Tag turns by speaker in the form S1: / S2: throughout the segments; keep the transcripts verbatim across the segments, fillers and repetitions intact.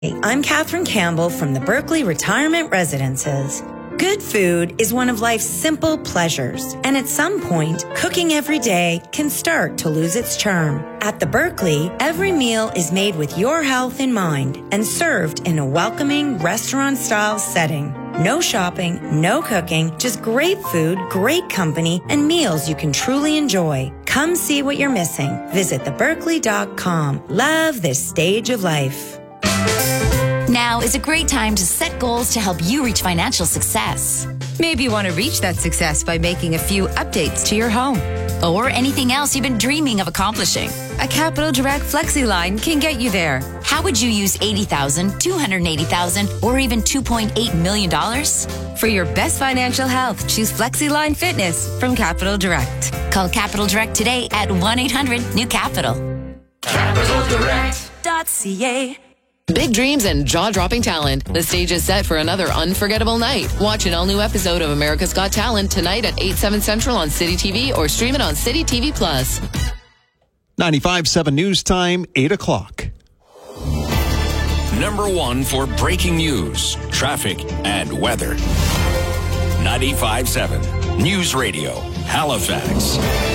S1: I'm Catherine Campbell from the Berkeley Retirement Residences. Good food is one of life's simple pleasures, and at some point, cooking every day can start to lose its charm. At the Berkeley, every meal is made with your health in mind and served in a welcoming restaurant-style setting. No shopping, no cooking, just great food, great company, and meals you can truly enjoy. Come see what you're missing. Visit the berkeley dot com. Love this stage of life.
S2: Now is a great time to set goals to help you reach financial success.
S3: Maybe you want to reach that success by making a few updates to your home.
S2: Or anything else you've been dreaming of accomplishing.
S3: A Capital Direct FlexiLine can get you there.
S2: How would you use eighty thousand dollars, two hundred eighty thousand dollars, or even two point eight million dollars?
S3: For your best financial health, choose FlexiLine Fitness from Capital Direct.
S2: Call Capital Direct today at one eight hundred new capital.
S4: capital direct dot c a.
S5: Big dreams and jaw-dropping talent. The stage is set for another unforgettable night. Watch an all-new episode of America's Got Talent tonight at eight, seven Central on City T V or stream it on City T V Plus.
S6: ninety-five point seven News Time, eight o'clock.
S7: Number one for breaking news, traffic, and weather. ninety-five point seven News Radio, Halifax.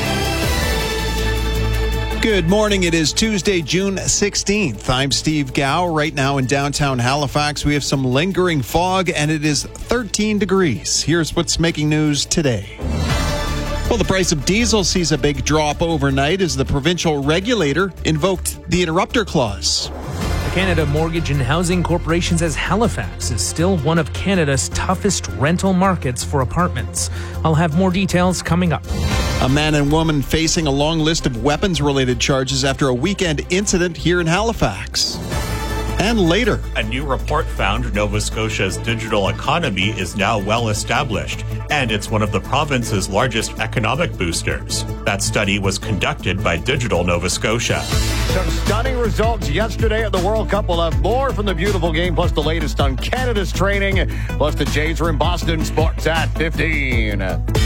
S6: Good morning. It is Tuesday, June sixteenth. I'm Steve Gow. Right now in downtown Halifax, we have some lingering fog, and it is thirteen degrees. Here's what's making news today. Well, the price of diesel sees a big drop overnight as the provincial regulator invoked the interrupter clause.
S8: The Canada Mortgage and Housing Corporation says Halifax is still one of Canada's toughest rental markets for apartments. I'll have more details coming up.
S6: A man and woman facing a long list of weapons-related charges after a weekend incident here in Halifax. And later,
S9: a new report found Nova Scotia's digital economy is now well established, and it's one of the province's largest economic boosters. That study was conducted by Digital Nova Scotia.
S10: Some stunning results yesterday at the World Cup. We'll have more from the beautiful game, plus the latest on Canada's training, plus the Jays are in Boston. Sports at fifteen.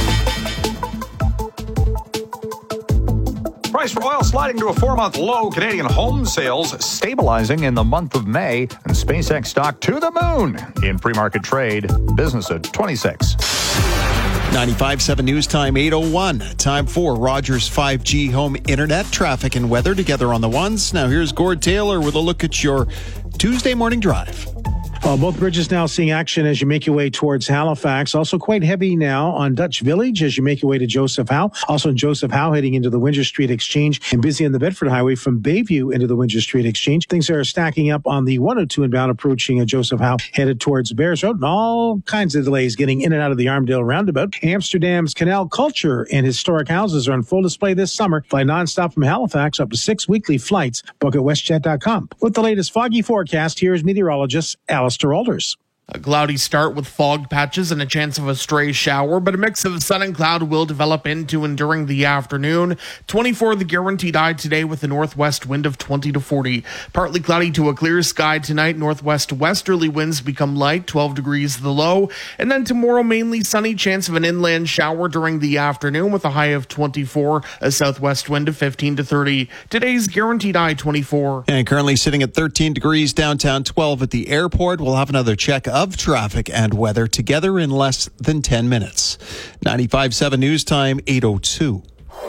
S11: Price for oil sliding to a four-month low. Canadian home sales stabilizing in the month of May. And SpaceX stock to the moon in pre-market trade. Business at twenty-six.
S6: ninety-five point seven News Time, eight oh one. Time for Rogers five G home internet, traffic and weather together on the ones. Now here's Gord Taylor with a look at your Tuesday morning drive.
S12: Uh, both bridges now seeing action as you make your way towards Halifax. Also quite heavy now on Dutch Village as you make your way to Joseph Howe. Also in Joseph Howe heading into the Windsor Street Exchange, and busy on the Bedford Highway from Bayview into the Windsor Street Exchange. Things are stacking up on the one oh two inbound approaching uh, Joseph Howe headed towards Bears Road, and all kinds of delays getting in and out of the Armdale roundabout. Amsterdam's canal culture and historic houses are on full display this summer. Fly nonstop from Halifax up to six weekly flights. Book at westjet dot com. With the latest foggy forecast, here's meteorologist Alistair Alders.
S13: A cloudy start with fog patches and a chance of a stray shower, but a mix of sun and cloud will develop into and during the afternoon. twenty-four the guaranteed high today with a northwest wind of twenty to forty. Partly cloudy to a clear sky tonight. Northwest westerly winds become light, twelve degrees the low. And then tomorrow mainly sunny, chance of an inland shower during the afternoon with a high of twenty-four, a southwest wind of fifteen to thirty. Today's guaranteed high twenty-four.
S6: And currently sitting at thirteen degrees downtown, twelve at the airport. We'll have another check of traffic and weather together in less than ten minutes. ninety-five point seven News Time, eight oh two.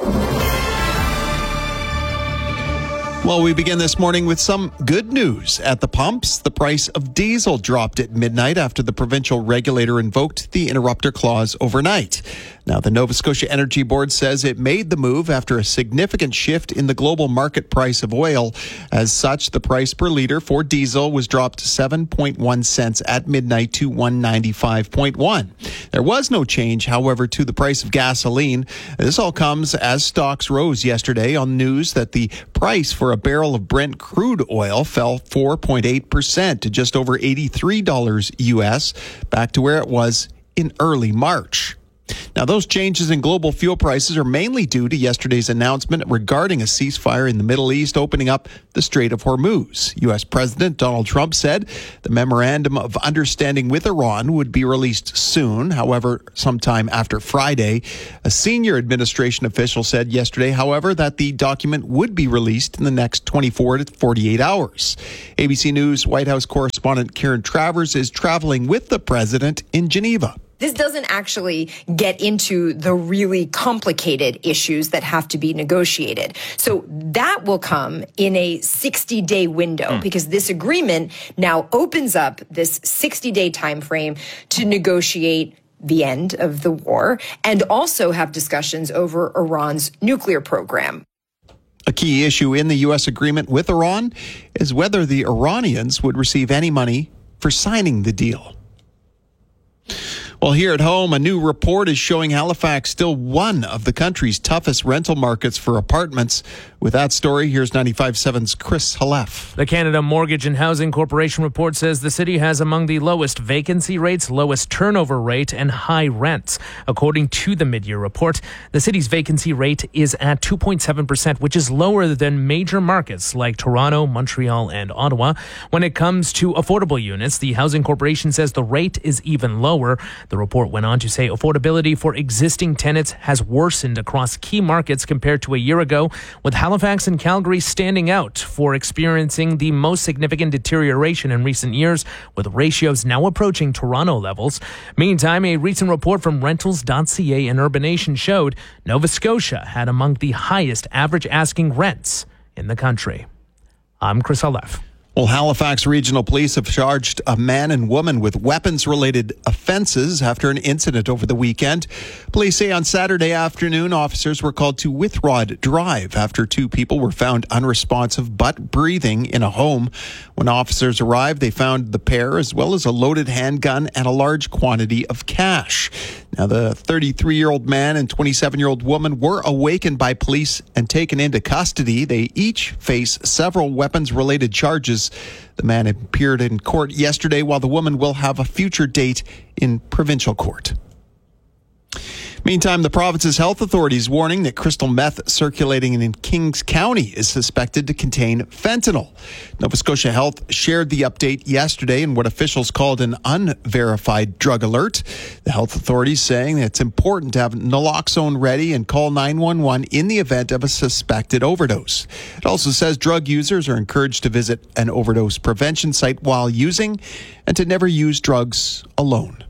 S6: Well, we begin this morning with some good news. At the pumps, the price of diesel dropped at midnight after the provincial regulator invoked the interrupter clause overnight. Now, the Nova Scotia Energy Board says it made the move after a significant shift in the global market price of oil. As such, the price per litre for diesel was dropped seven point one cents at midnight to one ninety-five point one. There was no change, however, to the price of gasoline. This all comes as stocks rose yesterday on news that the price for a barrel of Brent crude oil fell four point eight percent to just over eighty-three dollars U S, back to where it was in early March. Now, those changes in global fuel prices are mainly due to yesterday's announcement regarding a ceasefire in the Middle East opening up the Strait of Hormuz. U S President Donald Trump said the memorandum of understanding with Iran would be released soon, however, sometime after Friday. A senior administration official said yesterday, however, that the document would be released in the next twenty-four to forty-eight hours. A B C News White House correspondent Karen Travers is traveling with the president in Geneva.
S14: This doesn't actually get into the really complicated issues that have to be negotiated. So that will come in a sixty-day window mm. because this agreement now opens up this sixty-day time frame to negotiate the end of the war and also have discussions over Iran's nuclear program.
S6: A key issue in the U S agreement with Iran is whether the Iranians would receive any money for signing the deal. Well, here at home, a new report is showing Halifax still one of the country's toughest rental markets for apartments. With that story, here's ninety-five point seven's Chris Halef.
S8: The Canada Mortgage and Housing Corporation report says the city has among the lowest vacancy rates, lowest turnover rate, and high rents. According to the mid-year report, the city's vacancy rate is at two point seven percent, which is lower than major markets like Toronto, Montreal, and Ottawa. When it comes to affordable units, the Housing Corporation says the rate is even lower. The report went on to say affordability for existing tenants has worsened across key markets compared to a year ago, with Halifax and Calgary standing out for experiencing the most significant deterioration in recent years, with ratios now approaching Toronto levels. Meantime, a recent report from rentals dot c a and Urbanation showed Nova Scotia had among the highest average asking rents in the country. I'm Chris Halef.
S6: Well, Halifax Regional Police have charged a man and woman with weapons-related offenses after an incident over the weekend. Police say on Saturday afternoon, officers were called to Withrod Drive after two people were found unresponsive but breathing in a home. When officers arrived, they found the pair as well as a loaded handgun and a large quantity of cash. Now, the thirty-three-year-old man and twenty-seven-year-old woman were awakened by police and taken into custody. They each face several weapons-related charges. The man appeared in court yesterday, while the woman will have a future date in provincial court. Meantime, the province's health authorities warning that crystal meth circulating in Kings County is suspected to contain fentanyl. Nova Scotia Health shared the update yesterday in what officials called an unverified drug alert. The health authorities saying that it's important to have naloxone ready and call nine one one in the event of a suspected overdose. It also says drug users are encouraged to visit an overdose prevention site while using and to never use drugs alone.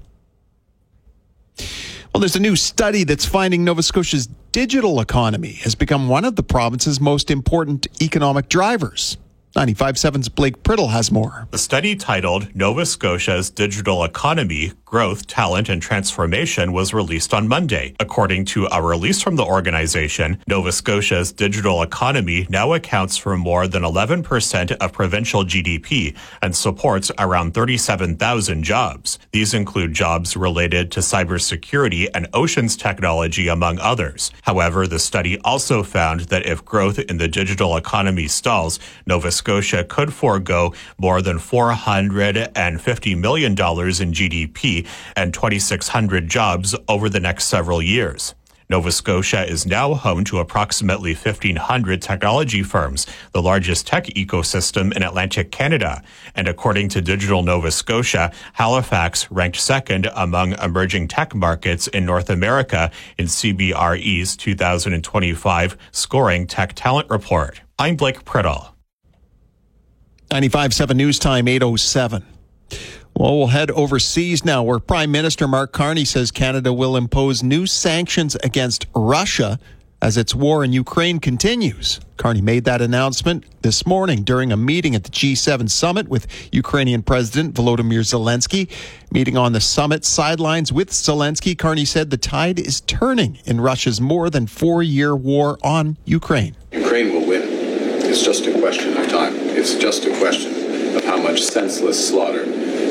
S6: Well, there's a new study that's finding Nova Scotia's digital economy has become one of the province's most important economic drivers. ninety-five point seven's Blake Priddle has more.
S9: The study titled Nova Scotia's Digital Economy, Growth, Talent, and Transformation was released on Monday. According to a release from the organization, Nova Scotia's digital economy now accounts for more than eleven percent of provincial G D P and supports around thirty-seven thousand jobs. These include jobs related to cybersecurity and oceans technology, among others. However, the study also found that if growth in the digital economy stalls, Nova Scotia could forego more than four hundred fifty million dollars in G D P and twenty-six hundred jobs over the next several years. Nova Scotia is now home to approximately fifteen hundred technology firms, the largest tech ecosystem in Atlantic Canada. And according to Digital Nova Scotia, Halifax ranked second among emerging tech markets in North America in C B R E's two thousand twenty-five Scoring Tech Talent Report. I'm Blake Priddle.
S6: ninety-five point seven News Time, eight oh seven. Well, we'll head overseas now, where Prime Minister Mark Carney says Canada will impose new sanctions against Russia as its war in Ukraine continues. Carney made that announcement this morning during a meeting at the G seven summit with Ukrainian President Volodymyr Zelensky. Meeting on the summit sidelines with Zelensky, Carney said the tide is turning in Russia's more than four-year war on Ukraine.
S15: Ukraine will win. It's just a question of time. It's just a question of how much senseless slaughter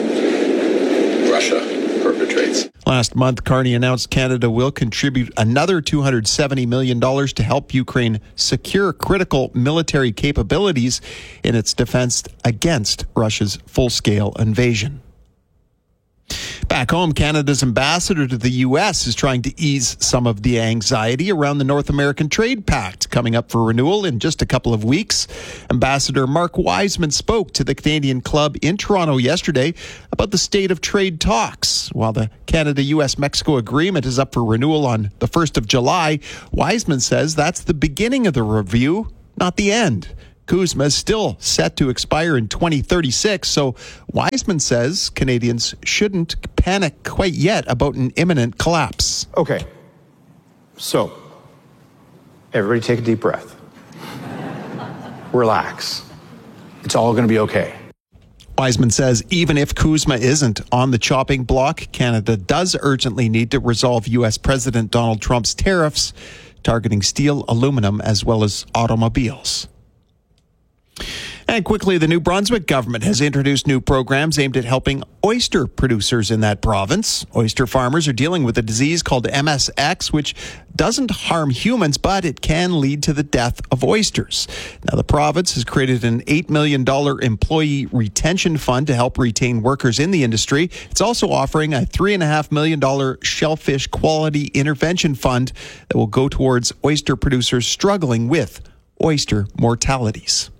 S15: Russia perpetrates.
S6: Last month, Carney announced Canada will contribute another two hundred seventy million dollars to help Ukraine secure critical military capabilities in its defense against Russia's full-scale invasion. Back home, Canada's ambassador to the U S is trying to ease some of the anxiety around the North American Trade Pact coming up for renewal in just a couple of weeks. Ambassador Mark Wiseman spoke to the Canadian Club in Toronto yesterday about the state of trade talks. While the Canada-U S Mexico agreement is up for renewal on the first of July, Wiseman says that's the beginning of the review, not the end. CUSMA is still set to expire in twenty thirty-six, so Wiseman says Canadians shouldn't panic quite yet about an imminent collapse.
S16: Okay, so everybody take a deep breath. Relax. It's all going to be okay.
S6: Wiseman says even if CUSMA isn't on the chopping block, Canada does urgently need to resolve U S President Donald Trump's tariffs targeting steel, aluminum, as well as automobiles. And quickly, the New Brunswick government has introduced new programs aimed at helping oyster producers in that province. Oyster farmers are dealing with a disease called M S X, which doesn't harm humans, but it can lead to the death of oysters. Now, the province has created an eight million dollars employee retention fund to help retain workers in the industry. It's also offering a three point five million dollars shellfish quality intervention fund that will go towards oyster producers struggling with oyster mortalities.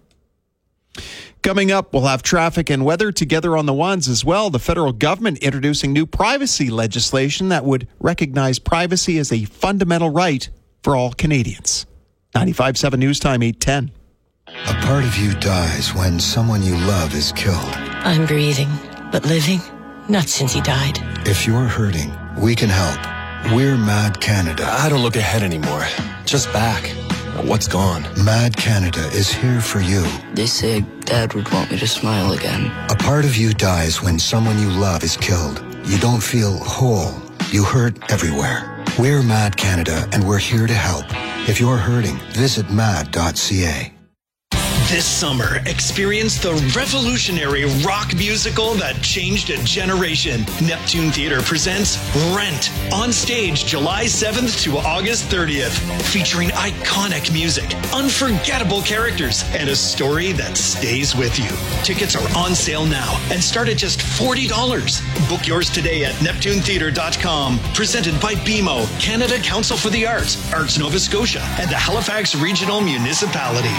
S6: Coming up, we'll have traffic and weather together on the ones as well. The federal government introducing new privacy legislation that would recognize privacy as a fundamental right for all Canadians. ninety-five point seven News Time, eight ten.
S17: A part of you dies when someone you love is killed.
S18: I'm breathing, but living? Not since he died.
S17: If you're hurting, we can help. We're Mad Canada.
S19: I don't look ahead anymore, just back. What's gone?
S17: Mad Canada is here for you.
S20: They say Dad would want me to smile again.
S17: A part of you dies when someone you love is killed. You don't feel whole. You hurt everywhere. We're Mad Canada, and we're here to help. If you're hurting, visit mad dot c a.
S21: This summer, experience the revolutionary rock musical that changed a generation. Neptune Theater presents Rent on stage July seventh to August thirtieth, featuring iconic music, unforgettable characters, and a story that stays with you. Tickets are on sale now and start at just forty dollars. Book yours today at neptune theatre dot com. Presented by B M O, Canada Council for the Arts, Arts Nova Scotia, and the Halifax Regional Municipality.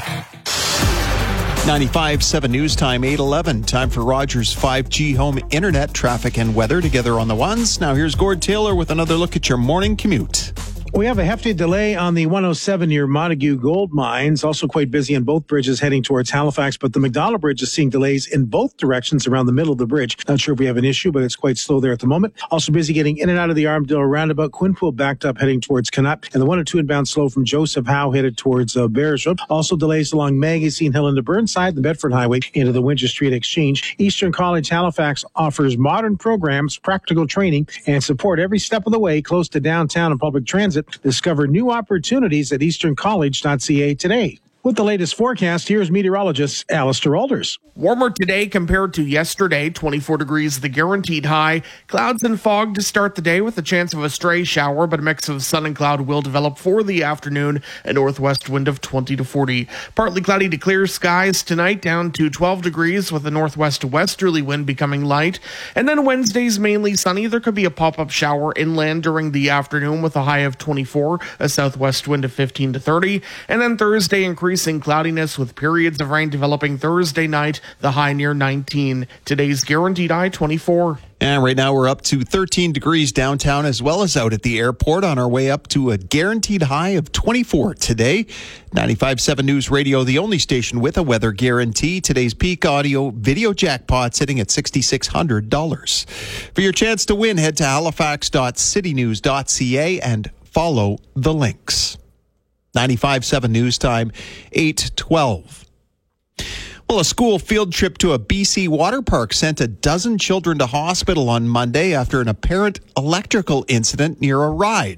S6: ninety-five point seven News Time, eight eleven. Time for Rogers five G home internet, traffic and weather together on the ones. Now here's Gord Taylor with another look at your morning commute.
S12: We have a hefty delay on the one oh seven near Montague Gold Mines. Also quite busy on both bridges heading towards Halifax, but the McDonald Bridge is seeing delays in both directions around the middle of the bridge. Not sure if we have an issue, but it's quite slow there at the moment. Also busy getting in and out of the Armadale roundabout. Quinpool backed up heading towards Canutt, and the one oh two inbound slow from Joseph Howe headed towards uh, Bears Road. Also delays along Magazine Hill into Burnside, the Bedford Highway into the Winter Street Exchange. Eastern College Halifax offers modern programs, practical training, and support every step of the way close to downtown and public transit. Discover new opportunities at eastern college dot c a today. With the latest forecast, here's meteorologist Alistair Alders.
S13: Warmer today compared to yesterday, twenty-four degrees the guaranteed high. Clouds and fog to start the day with a chance of a stray shower, but a mix of sun and cloud will develop for the afternoon. A northwest wind of twenty to forty. Partly cloudy to clear skies tonight, down to twelve degrees with a northwest westerly wind becoming light. And then Wednesday's mainly sunny. There could be a pop-up shower inland during the afternoon with a high of twenty-four, a southwest wind of fifteen to thirty. And then Thursday increasing cloudiness with periods of rain developing Thursday night, the high near nineteen. Today's guaranteed high twenty-four.
S6: And right now we're up to thirteen degrees downtown as well as out at the airport, on our way up to a guaranteed high of twenty-four today. ninety-five point seven News Radio, the only station with a weather guarantee. Today's peak audio video jackpot sitting at six thousand six hundred dollars. For your chance to win, head to halifax dot city news dot c a and follow the links. ninety-five point seven News Time, eight twelve. Well, a school field trip to a B C water park sent a dozen children to hospital on Monday after an apparent electrical incident near a ride.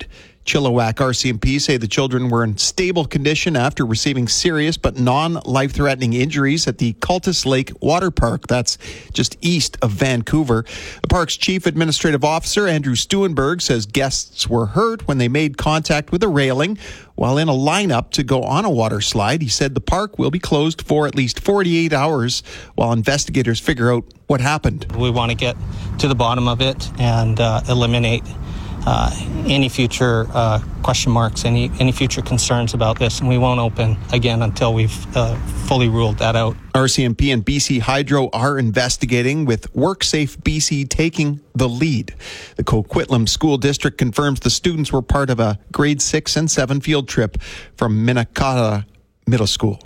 S6: Chilliwack R C M P say the children were in stable condition after receiving serious but non-life-threatening injuries at the Cultus Lake Water Park. That's just east of Vancouver. The park's chief administrative officer, Andrew Stuenberg, says guests were hurt when they made contact with a railing while in a lineup to go on a water slide. He said the park will be closed for at least forty-eight hours while investigators figure out what happened.
S1: We want to get to the bottom of it and uh, eliminate Uh, any future uh, question marks, any any future concerns about this, and we won't open again until we've uh, fully ruled that out.
S6: R C M P and B C Hydro are investigating, with WorkSafe B C taking the lead. The Coquitlam School District confirms the students were part of a grade six and seven field trip from Minnetonka Middle School.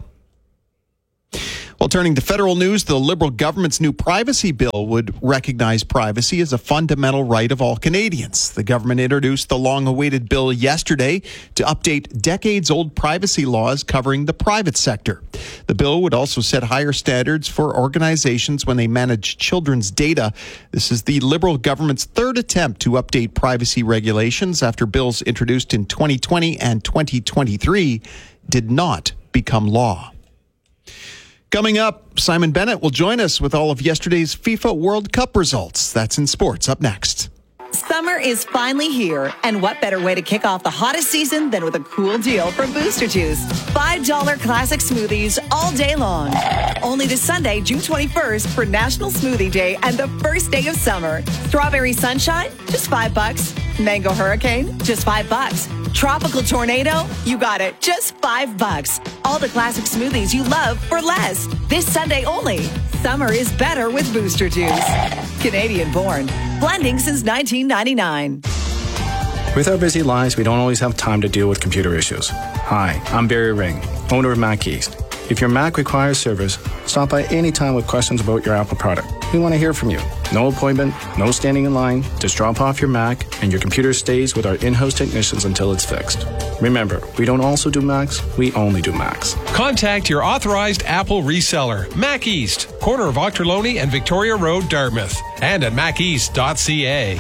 S6: Well, turning to federal news, the Liberal government's new privacy bill would recognize privacy as a fundamental right of all Canadians. The government introduced the long-awaited bill yesterday to update decades-old privacy laws covering the private sector. The bill would also set higher standards for organizations when they manage children's data. This is the Liberal government's third attempt to update privacy regulations after bills introduced in twenty twenty and twenty twenty-three did not become law. Coming up, Simon Bennett will join us with all of yesterday's FIFA World Cup results. That's in sports, up next.
S22: Summer is finally here, and what better way to kick off the hottest season than with a cool deal from Booster Juice. five dollar classic smoothies all day long. Only this Sunday, June twenty-first, for National Smoothie Day and the first day of summer. Strawberry Sunshine, just five bucks. Mango Hurricane, just five bucks. Tropical Tornado, you got it, just five bucks. All the classic smoothies you love for less. This Sunday only. Summer is better with Booster Juice. Canadian born. Blending since nineteen ninety-nine.
S16: With our busy lives, we don't always have time to deal with computer issues. Hi, I'm Barry Ring, owner of Mac East. If your Mac requires service, stop by anytime with questions about your Apple product. We want to hear from you. No appointment, no standing in line. Just drop off your Mac and your computer stays with our in-house technicians until it's fixed. Remember, we don't also do Macs, we only do Macs.
S23: Contact your authorized Apple reseller, Mac East, corner of Ochterlony and Victoria Road, Dartmouth, and at mac east dot c a.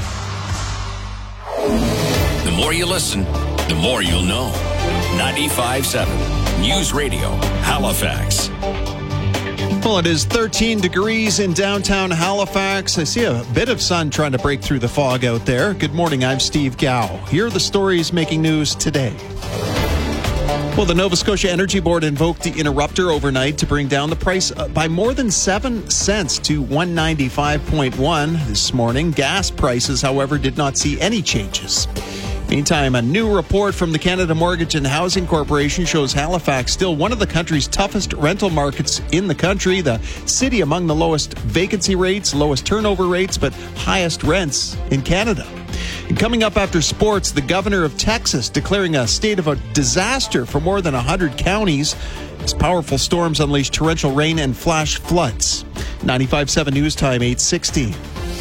S7: The more you listen, the more you'll know. ninety-five seven News Radio, Halifax.
S6: Well, it is thirteen degrees in downtown Halifax. I see a bit of sun trying to break through the fog out there. Good morning, I'm Steve Gow. Here are the stories making news today. Well, the Nova Scotia Energy Board invoked the interrupter overnight to bring down the price by more than seven cents to one ninety-five point one this morning. Gas prices, however, did not see any changes. Meantime, a new report from the Canada Mortgage and Housing Corporation shows Halifax still one of the country's toughest rental markets in the country. The city among the lowest vacancy rates, lowest turnover rates, but highest rents in Canada. And coming up after sports, the governor of Texas declaring a state of a disaster for more than one hundred counties as powerful storms unleash torrential rain and flash floods. ninety-five seven News Time, eight sixteen.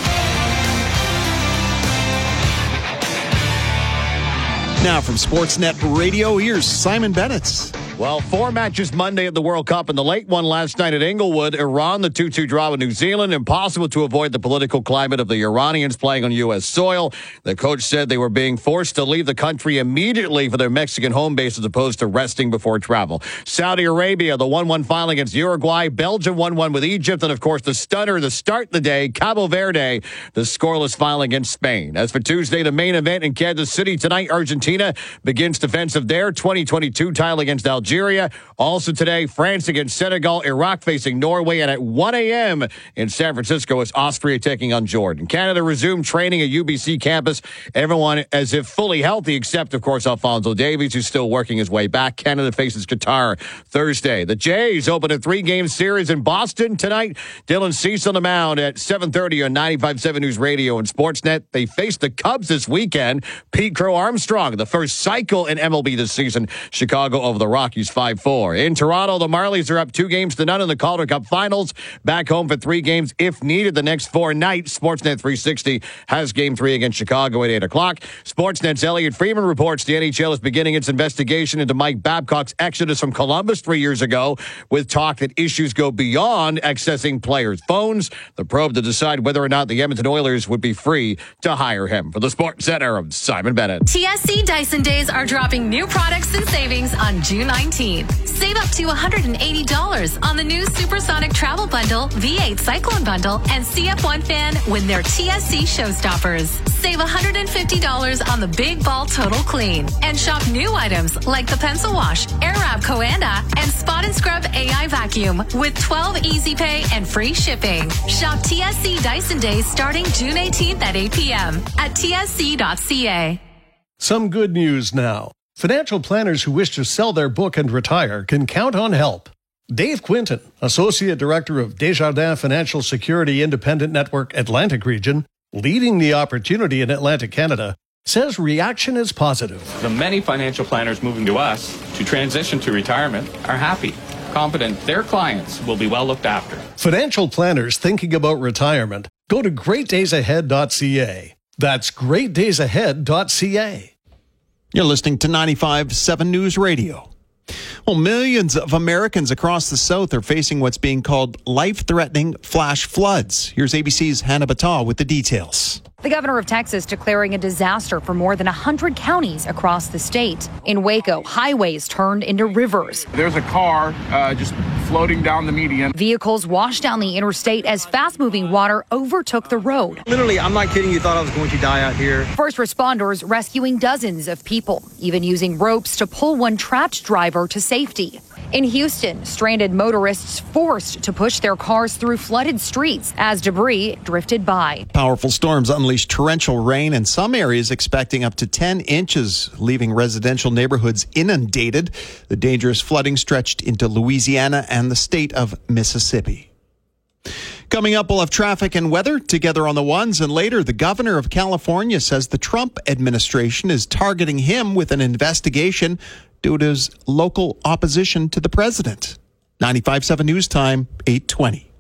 S6: Now from Sportsnet Radio, here's Simon Bennett.
S10: Well, four matches Monday at the World Cup and the late one last night at Inglewood. Iran, the two two draw with New Zealand. Impossible to avoid the political climate of the Iranians playing on U S soil. The coach said they were being forced to leave the country immediately for their Mexican home base as opposed to resting before travel. Saudi Arabia, the one one final against Uruguay. Belgium one one with Egypt. And, of course, the stunner to start the day, Cabo Verde, the scoreless final against Spain. As for Tuesday, the main event in Kansas City tonight, Argentina begins defense of their twenty twenty-two title against Algeria. Also today, France against Senegal, Iraq facing Norway, and at one a.m. in San Francisco, it's Austria taking on Jordan. Canada resumed training at U B C campus. Everyone as if fully healthy, except, of course, Alphonso Davies, who's still working his way back. Canada faces Qatar Thursday. The Jays open a three-game series in Boston tonight. Dylan Cease on the mound at seven thirty on ninety-five seven News Radio and Sportsnet. They face the Cubs this weekend. Pete Crow Armstrong, the first cycle in M L B this season. Chicago over the Rockies. Rockies five four. In Toronto, the Marlies are up two games to none in the Calder Cup Finals. Back home for three games if needed the next four nights. Sportsnet three sixty has game three against Chicago at eight o'clock. Sportsnet's Elliot Freeman reports the N H L is beginning its investigation into Mike Babcock's exodus from Columbus three years ago, with talk that issues go beyond accessing players' phones. The probe to decide whether or not the Edmonton Oilers would be free to hire him. For the Sports Center, I'm Simon Bennett.
S2: T S C Dyson Days are dropping new products and savings on June nineteenth. Save up to one hundred eighty dollars on the new Supersonic Travel Bundle, V eight Cyclone Bundle, and C F one Fan when they're T S C Showstoppers. Save one hundred fifty dollars on the Big Ball Total Clean. And shop new items like the Pencil Wash, Airwrap Coanda, and Spot and Scrub A I Vacuum with twelve Easy Pay and free shipping. Shop T S C Dyson Days starting June eighteenth at eight p.m. at T S C dot C A.
S3: Some good news now. Financial planners who wish to sell their book and retire can count on help. Dave Quinton, Associate Director of Desjardins Financial Security Independent Network Atlantic Region, leading the opportunity in Atlantic Canada, says reaction is positive.
S4: The many financial planners moving to us to transition to retirement are happy, confident their clients will be well looked after.
S3: Financial planners thinking about retirement, go to great days ahead dot c a. That's great days ahead dot c a.
S6: You're listening to ninety-five point seven News Radio. Well, millions of Americans across the South are facing what's being called life-threatening flash floods. Here's A B C's Hannah Battah with the details.
S24: The governor of Texas declaring a disaster for more than one hundred counties across the state. In Waco, highways turned into rivers.
S25: There's a car uh, just floating down the median.
S24: Vehicles washed down the interstate as fast-moving water overtook the road.
S26: Literally, I'm not kidding you, thought I was going to die out here.
S24: First responders rescuing dozens of people, even using ropes to pull one trapped driver to safety. In Houston, stranded motorists forced to push their cars through flooded streets as debris drifted by.
S6: Powerful storms unleashed torrential rain in some areas, expecting up to ten inches, leaving residential neighborhoods inundated. The dangerous flooding stretched into Louisiana and the state of Mississippi. Coming up, we'll have traffic and weather together on the ones, and later the governor of California says the Trump administration is targeting him with an investigation due to his local opposition to the president. ninety-five point seven News Time, eight twenty.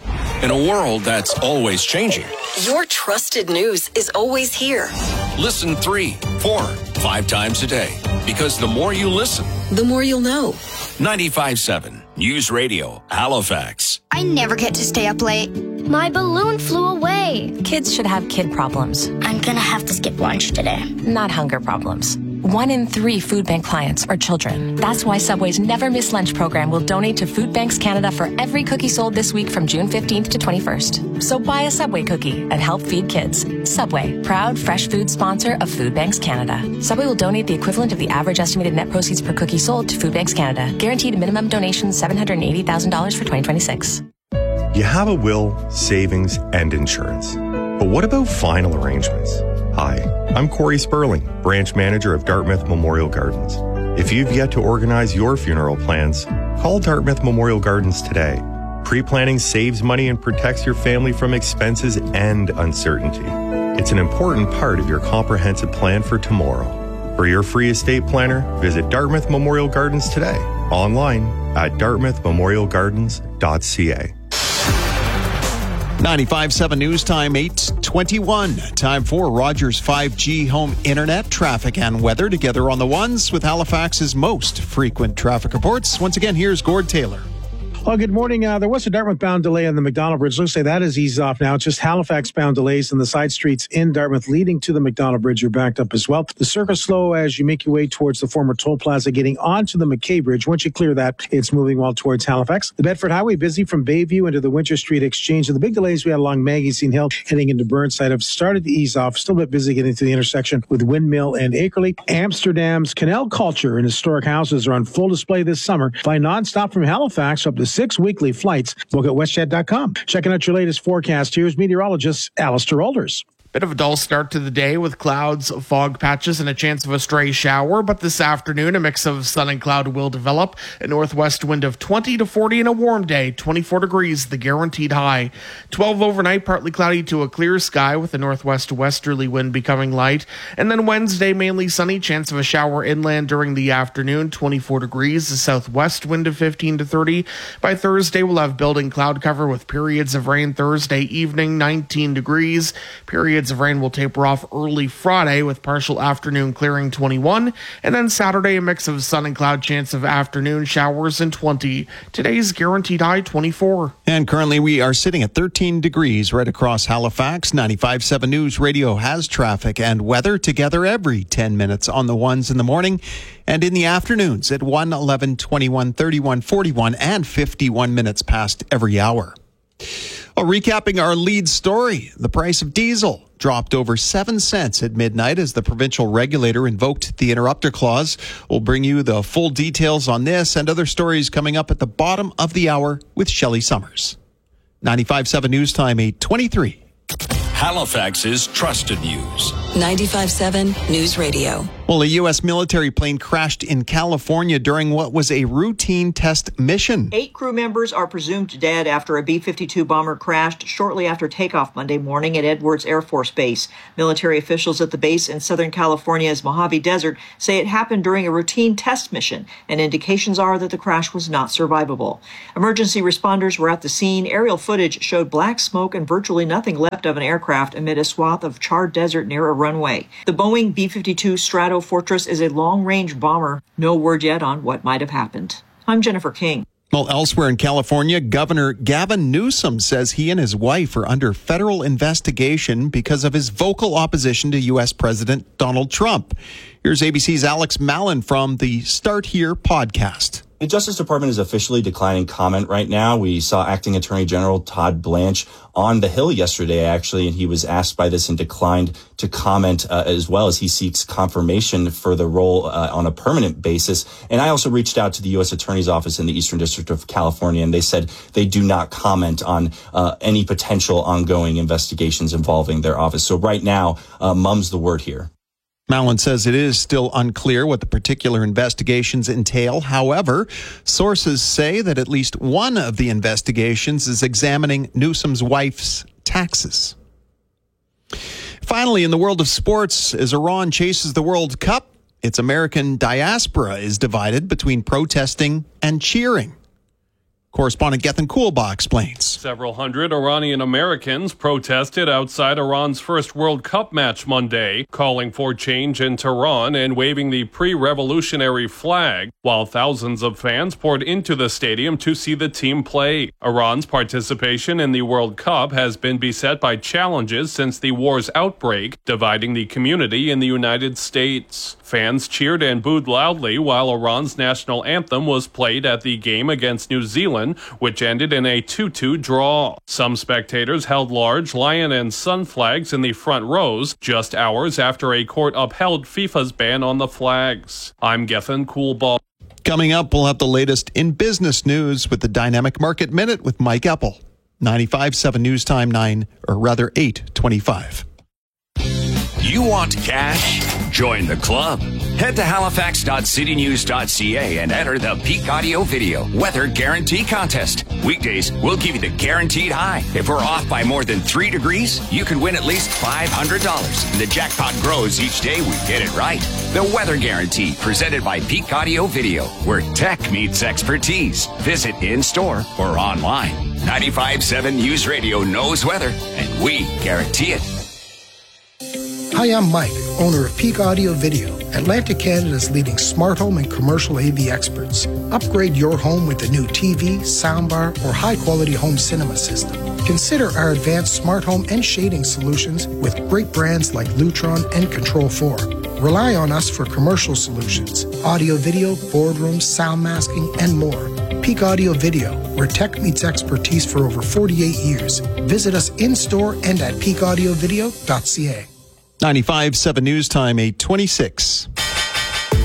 S7: In a world that's always changing,
S27: your trusted news is always here.
S7: Listen three, four, five times a day. Because the more you listen,
S27: the more you'll know.
S7: ninety-five point seven News Radio, Halifax.
S28: I never get to stay up late. My balloon flew away.
S29: Kids should have kid problems.
S28: I'm gonna have to skip lunch today.
S29: Not hunger problems. One in three food bank clients are children. That's why Subway's Never Miss Lunch program will donate to Food Banks Canada for every cookie sold this week from June fifteenth to twenty-first. So buy a Subway cookie and help feed kids. Subway, proud fresh food sponsor of Food Banks Canada. Subway will donate the equivalent of the average estimated net proceeds per cookie sold to Food Banks Canada. Guaranteed minimum donation seven hundred eighty thousand dollars for twenty twenty-six.
S30: You have a will, savings, and insurance. But what about final arrangements? Hi, I'm Corey Sperling, branch manager of Dartmouth Memorial Gardens. If you've yet to organize your funeral plans, call Dartmouth Memorial Gardens today. Pre-planning saves money and protects your family from expenses and uncertainty. It's an important part of your comprehensive plan for tomorrow. For your free estate planner, visit Dartmouth Memorial Gardens today, online at dartmouth memorial gardens dot c a.
S6: ninety-five point seven News Time, eight twenty-one. Time for Rogers five G home internet, traffic and weather together on the ones with Halifax's most frequent traffic reports. Once again, here's Gord Taylor.
S12: Well, good morning. Uh, there was a Dartmouth-bound delay on the McDonald Bridge. Looks like that has eased off now. It's just Halifax-bound delays in the side streets in Dartmouth leading to the McDonald Bridge are backed up as well. The circle's slow as you make your way towards the former toll plaza, getting onto the McKay Bridge. Once you clear that, it's moving well towards Halifax. The Bedford Highway busy from Bayview into the Winter Street Exchange. And the big delays we had along Magazine Hill heading into Burnside have started to ease off. Still a bit busy getting to the intersection with Windmill and Akerley. Amsterdam's canal culture and historic houses are on full display this summer. Fly nonstop from Halifax up to six weekly flights. Book at westjet dot com. Checking out your latest forecast, here's meteorologist Alistair Alders.
S13: Bit of a dull start to the day with clouds, fog patches, and a chance of a stray shower. But this afternoon, a mix of sun and cloud will develop. A northwest wind of twenty to forty and a warm day, twenty-four degrees, the guaranteed high. twelve overnight, partly cloudy to a clear sky with a northwest westerly wind becoming light. And then Wednesday, mainly sunny, chance of a shower inland during the afternoon, twenty-four degrees, a southwest wind of fifteen to thirty. By Thursday, we'll have building cloud cover with periods of rain Thursday evening, nineteen degrees. Periods of rain will taper off early Friday with partial afternoon clearing, twenty-one. And then Saturday, a mix of sun and cloud, chance of afternoon showers and twenty. Today's guaranteed high, twenty-four.
S6: And currently we are sitting at thirteen degrees right across Halifax. ninety-five point seven News Radio has traffic and weather together every ten minutes on the ones in the morning and in the afternoons at one, eleven, twenty-one, thirty-one, forty-one, and fifty-one minutes past every hour. Well, recapping our lead story, the price of diesel dropped over seven cents at midnight as the provincial regulator invoked the interrupter clause. We'll bring you the full details on this and other stories coming up at the bottom of the hour with Shelley Summers. ninety-five point seven News Time, eight twenty-three.
S7: Halifax's trusted news.
S27: ninety-five point seven News Radio.
S6: Well, a U S military plane crashed in California during what was a routine test mission.
S5: Eight crew members are presumed dead after a B fifty-two bomber crashed shortly after takeoff Monday morning at Edwards Air Force Base. Military officials at the base in Southern California's Mojave Desert say it happened during a routine test mission, and indications are that the crash was not survivable. Emergency responders were at the scene. Aerial footage showed black smoke and virtually nothing left of an aircraft amid a swath of charred desert near a runway. The Boeing B fifty-two Strato Fortress is a long-range bomber. No word yet on what might have happened. I'm Jennifer King.
S6: Well, elsewhere in California, Governor Gavin Newsom says he and his wife are under federal investigation because of his vocal opposition to U S President Donald Trump. Here's A B C's Alex Mallon from the Start Here podcast.
S8: The Justice Department is officially declining comment right now. We saw Acting Attorney General Todd Blanche on the Hill yesterday, actually, and he was asked by this and declined to comment uh, as well as he seeks confirmation for the role uh, on a permanent basis. And I also reached out to the U S Attorney's Office in the Eastern District of California, and they said they do not comment on uh, any potential ongoing investigations involving their office. So right now, uh, mum's the word here.
S6: Mallon says it is still unclear what the particular investigations entail. However, sources say that at least one of the investigations is examining Newsom's wife's taxes. Finally, in the world of sports, as Iran chases the World Cup, its American diaspora is divided between protesting and cheering. Correspondent Gethin Coolbaugh explains.
S9: Several hundred Iranian Americans protested outside Iran's first World Cup match Monday, calling for change in Tehran and waving the pre-revolutionary flag, while thousands of fans poured into the stadium to see the team play. Iran's participation in the World Cup has been beset by challenges since the war's outbreak, dividing the community in the United States. Fans cheered and booed loudly while Iran's national anthem was played at the game against New Zealand, which ended in a two two draw. Some spectators held large lion and sun flags in the front rows just hours after a court upheld FIFA's ban on the flags. I'm Gethin Coolbaugh.
S6: Coming up, we'll have the latest in business news with the Dynamic Market Minute with Mike Eppel. ninety-five point seven News Time nine, or rather eight twenty-five.
S7: You want cash? Join the club. Head to halifax dot city news dot c a and enter the Peak Audio Video Weather Guarantee Contest. Weekdays, we'll give you the guaranteed high. If we're off by more than three degrees, you can win at least five hundred dollars. And the jackpot grows each day we get it right. The Weather Guarantee, presented by Peak Audio Video, where tech meets expertise. Visit in-store or online. ninety-five point seven News Radio knows weather, and we guarantee it.
S11: Hi, I'm Mike, owner of Peak Audio Video, Atlantic Canada's leading smart home and commercial A V experts. Upgrade your home with a new T V, soundbar, or high-quality home cinema system. Consider our advanced smart home and shading solutions with great brands like Lutron and Control four. Rely on us for commercial solutions, audio, video, boardrooms, sound masking, and more. Peak Audio Video, where tech meets expertise for over forty-eight years. Visit us in-store and at peak audio video dot c a.
S6: ninety-five point seven News Time, eight twenty-six.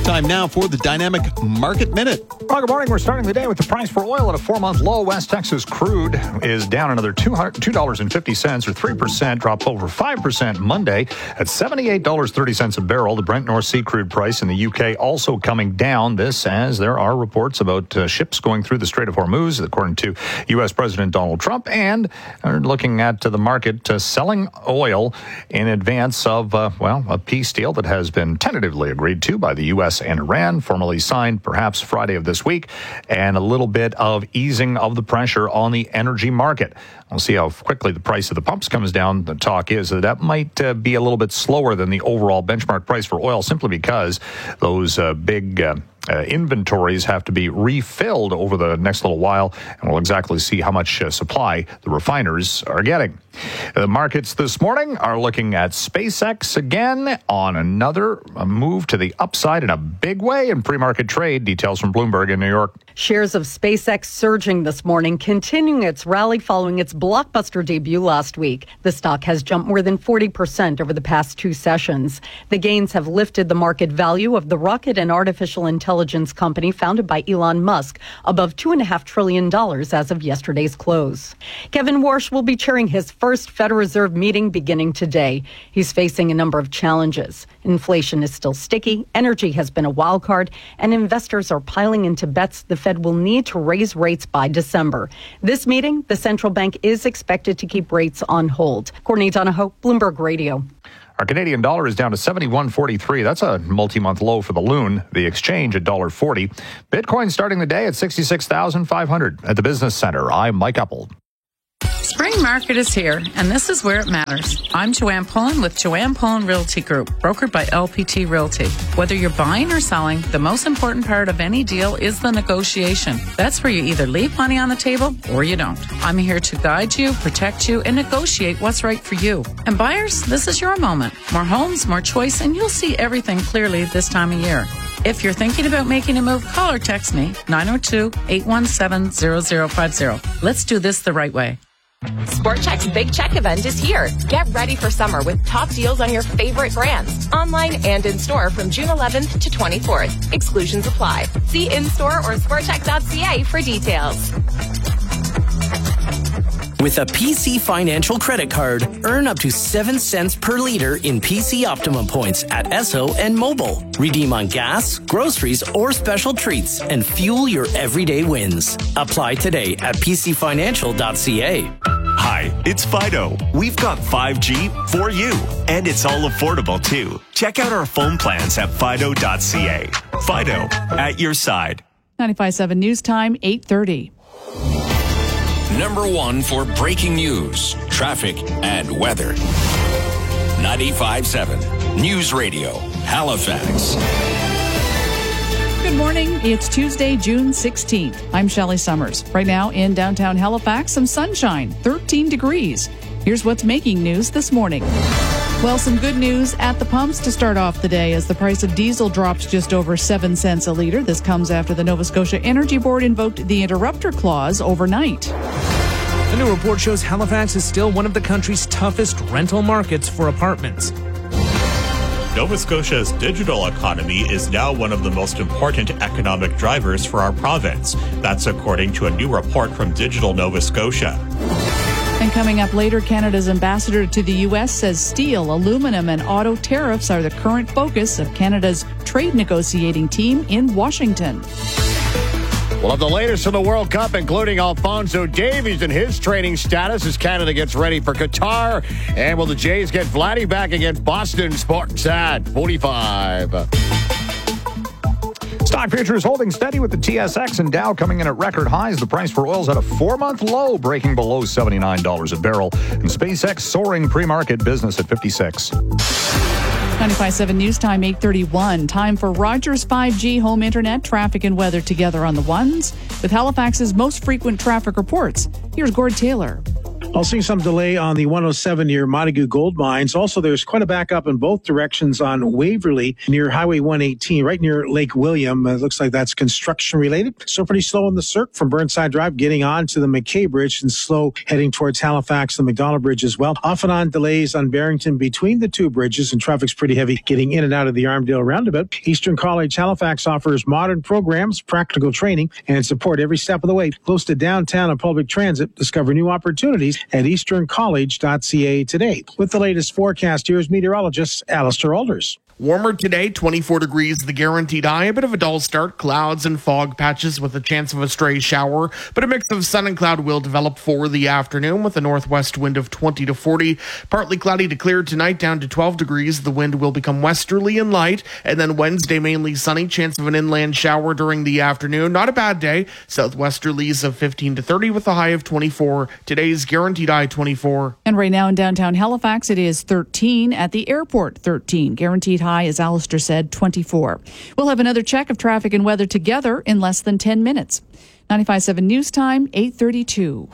S6: Time now for the Dynamic Market Minute.
S1: Well, good morning. We're starting the day with the price for oil at a four-month low. West Texas crude is down another two dollars and fifty cents or three percent, dropped over five percent Monday at seventy-eight dollars and thirty cents a barrel. The Brent North Sea crude price in the U K also coming down. This as there are reports about uh, ships going through the Strait of Hormuz, according to U S President Donald Trump, and are looking at uh, the market uh, selling oil in advance of, uh, well, a peace deal that has been tentatively agreed to by the U S and Iran, formally signed perhaps Friday of this week, and a little bit of easing of the pressure on the energy market. We'll see how quickly the price of the pumps comes down. The talk is that that might uh, be a little bit slower than the overall benchmark price for oil, simply because those uh, big uh, uh, inventories have to be refilled over the next little while, and we'll exactly see how much uh, supply the refiners are getting. The markets this morning are looking at SpaceX again on another move to the upside in a big way in pre-market trade. Details from Bloomberg in New York.
S14: Shares of SpaceX surging this morning, continuing its rally following its blockbuster debut last week. The stock has jumped more than forty percent over the past two sessions. The gains have lifted the market value of the rocket and artificial intelligence company founded by Elon Musk above two point five trillion dollars as of yesterday's close. Kevin Warsh will be chairing his first Federal Reserve meeting beginning today. He's facing a number of challenges. Inflation is still sticky, energy has been a wild card, and investors are piling into bets the Fed will need to raise rates by December. This meeting, the central bank is expected to keep rates on hold. Courtney Donahoe, Bloomberg Radio.
S1: Our Canadian dollar is down to seventy-one forty-three. That's a multi-month low for the loon. The exchange at one dollar forty. Bitcoin starting the day at sixty-six thousand five hundred. At the Business Center, I'm Mike Uppel.
S15: Spring market is here, and this is where it matters. I'm Joanne Pullen with Joanne Pullen Realty Group, brokered by L P T Realty. Whether you're buying or selling, the most important part of any deal is the negotiation. That's where you either leave money on the table or you don't. I'm here to guide you, protect you, and negotiate what's right for you. And buyers, this is your moment. More homes, more choice, and you'll see everything clearly this time of year. If you're thinking about making a move, call or text me, nine oh two, eight one seven, zero zero five zero. Let's do this the right way.
S16: Sport Chek's Big Check event is here. Get ready for summer with top deals on your favorite brands, online and in-store from June eleventh to twenty-fourth. Exclusions apply. See in-store or sport chek dot c a for details.
S17: With a P C Financial credit card, earn up to seven cents per liter in P C Optimum points at Esso and Mobile. Redeem on gas, groceries, or special treats and fuel your everyday wins. Apply today at p c financial dot c a.
S18: Hi, it's Fido. We've got five G for you, and it's all affordable too. Check out our phone plans at fido dot c a. Fido, at your side.
S19: ninety-five point seven News Time, eight thirty.
S7: Number one for breaking news, traffic, and weather. ninety-five point seven News Radio, Halifax.
S19: Good morning. It's Tuesday, June sixteenth. I'm Shelley Summers. Right now in downtown Halifax, some sunshine, thirteen degrees. Here's what's making news this morning. Well, some good news at the pumps to start off the day as the price of diesel drops just over seven cents a liter. This comes after the Nova Scotia Energy Board invoked the interrupter clause overnight.
S20: A new report shows Halifax is still one of the country's toughest rental markets for apartments.
S21: Nova Scotia's digital economy is now one of the most important economic drivers for our province. That's according to a new report from Digital Nova Scotia.
S19: And coming up later, Canada's ambassador to the U S says steel, aluminum, and auto tariffs are the current focus of Canada's trade negotiating team in Washington.
S10: We'll have the latest from the World Cup, including Alphonso Davies and his training status as Canada gets ready for Qatar. And will the Jays get Vladdy back against Boston? Sports at forty-five.
S1: Stock futures holding steady with the T S X and Dow coming in at record highs. The price for oil's at a four-month low, breaking below seventy-nine dollars a barrel. And SpaceX soaring pre-market business at fifty-six.
S19: ninety-five point seven News Time, eight thirty-one. Time for Rogers five G home internet, traffic and weather together on the ones with Halifax's most frequent traffic reports. Here's Gord Taylor.
S12: I'll see some delay on the one oh seven near Montague Gold Mines. Also, there's quite a backup in both directions on Waverly near Highway one eighteen, right near Lake William. It looks like that's construction related. So pretty slow on the Cirque from Burnside Drive, getting on to the McKay Bridge, and slow heading towards Halifax, the McDonald Bridge as well. Off and on delays on Barrington between the two bridges, and traffic's pretty heavy getting in and out of the Armdale roundabout. Eastern College Halifax offers modern programs, practical training, and support every step of the way. Close to downtown and public transit. Discover new opportunities at eastern college dot c a today. With the latest forecast, here's meteorologist Alistair Alders.
S13: Warmer today, twenty-four degrees, the guaranteed high. A bit of a dull start, clouds and fog patches with a chance of a stray shower, but a mix of sun and cloud will develop for the afternoon with a northwest wind of twenty to forty. Partly cloudy to clear tonight, down to twelve degrees. The wind will become westerly and light, and then Wednesday mainly sunny, chance of an inland shower during the afternoon. Not a bad day. Southwesterlies of fifteen to thirty with a high of twenty-four. Today's guaranteed high twenty-four.
S19: And right now in downtown Halifax, it is thirteen. At the airport, thirteen. Guaranteed high, as Alistair said, twenty-four. We'll have another check of traffic and weather together in less than ten minutes. ninety-five point seven News Time, eight thirty-two.